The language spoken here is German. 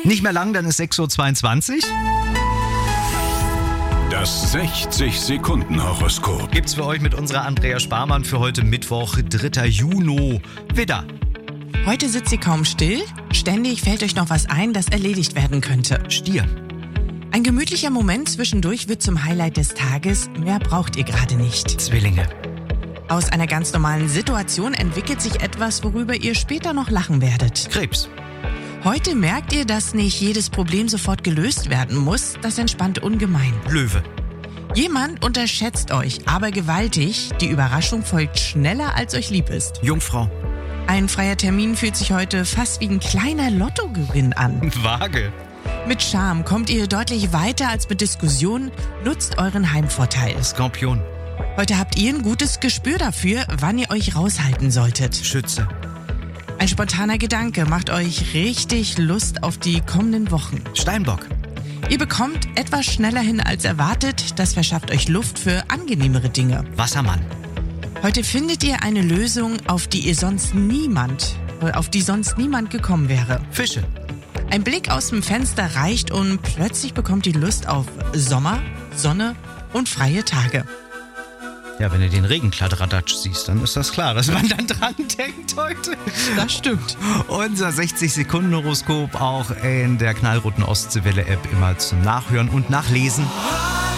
Nicht mehr lang, dann ist 6:22 Uhr. Das 60-Sekunden-Horoskop. Gibt's für euch mit unserer Andrea Sparmann für heute Mittwoch, 3. Juni. Widder. Heute sitzt ihr kaum still. Ständig fällt euch noch was ein, das erledigt werden könnte. Stier. Ein gemütlicher Moment zwischendurch wird zum Highlight des Tages. Mehr braucht ihr gerade nicht. Zwillinge. Aus einer ganz normalen Situation entwickelt sich etwas, worüber ihr später noch lachen werdet. Krebs. Heute merkt ihr, dass nicht jedes Problem sofort gelöst werden muss. Das entspannt ungemein. Löwe. Jemand unterschätzt euch, aber gewaltig. Die Überraschung folgt schneller, als euch lieb ist. Jungfrau. Ein freier Termin fühlt sich heute fast wie ein kleiner Lottogewinn an. Waage. Mit Charme kommt ihr deutlich weiter als mit Diskussionen. Nutzt euren Heimvorteil. Skorpion. Heute habt ihr ein gutes Gespür dafür, wann ihr euch raushalten solltet. Schütze. Ein spontaner Gedanke macht euch richtig Lust auf die kommenden Wochen. Steinbock. Ihr bekommt etwas schneller hin als erwartet. Das verschafft euch Luft für angenehmere Dinge. Wassermann. Heute findet ihr eine Lösung, auf die sonst niemand gekommen wäre. Fische. Ein Blick aus dem Fenster reicht und plötzlich bekommt ihr Lust auf Sommer, Sonne und freie Tage. Ja, wenn du den Regenkladderadatsch siehst, dann ist das klar, dass man dann dran denkt heute. Das stimmt. Unser 60-Sekunden-Horoskop auch in der knallroten Ostseewelle-App immer zum Nachhören und Nachlesen.